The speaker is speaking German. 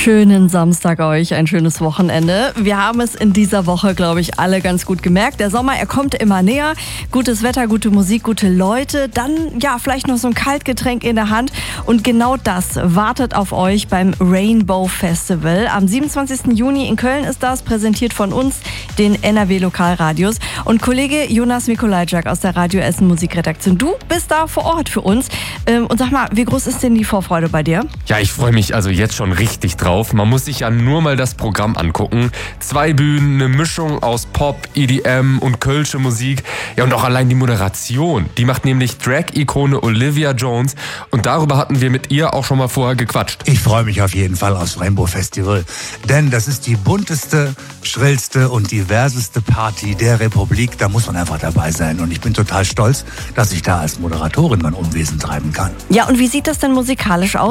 Schönen Samstag euch, ein schönes Wochenende. Wir haben es in dieser Woche, glaube ich, alle ganz gut gemerkt. Der Sommer, er kommt immer näher. Gutes Wetter, gute Musik, gute Leute. Dann, ja, vielleicht noch so ein Kaltgetränk in der Hand. Und genau das wartet auf euch beim Rainbow Festival. Am 27. Juni in Köln ist das, präsentiert von uns, den NRW Lokalradios. Und Kollege Jonas Mikolajczak aus der Radio Essen Musikredaktion, du bist da vor Ort für uns. Und sag mal, wie groß ist denn die Vorfreude bei dir? Ja, ich freue mich also jetzt schon richtig drauf. Man muss sich ja nur mal das Programm angucken. 2 Bühnen, eine Mischung aus Pop, EDM und kölsche Musik. Ja, und auch allein die Moderation. Die macht nämlich Drag-Ikone Olivia Jones. Und darüber hatten wir mit ihr auch schon mal vorher gequatscht. Ich freue mich auf jeden Fall aufs Rainbow Festival. Denn das ist die bunteste, schrillste und diverseste Party der Republik. Da muss man einfach dabei sein. Und ich bin total stolz, dass ich da als Moderatorin mein Unwesen treiben kann. Ja, und wie sieht das denn musikalisch aus?